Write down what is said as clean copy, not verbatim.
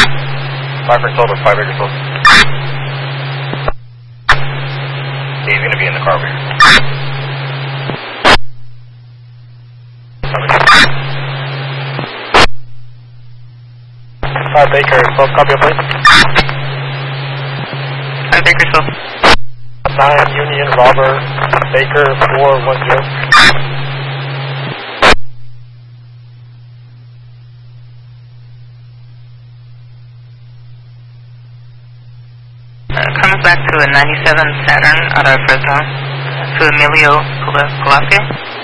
5 total, 5 acres total. He's going to be in the car over here. 5 Baker, 12, copy of plate. 5 Baker, 12. 9 Union Robber, Baker, 410. Comes back to a 97 Saturn out of Fresno to Emilio Palacio.